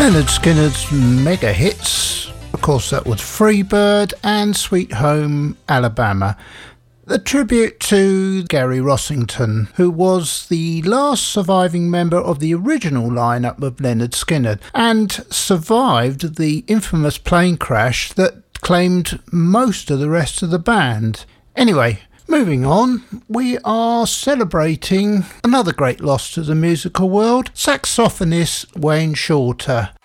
Lynyrd Skynyrd's mega hits, of course that was Freebird and Sweet Home Alabama. The tribute to Gary Rossington, who was the last surviving member of the original lineup of Lynyrd Skynyrd and survived the infamous plane crash that claimed most of the rest of the band. Anyway, moving on, we are celebrating another great loss to the musical world, saxophonist Wayne Shorter.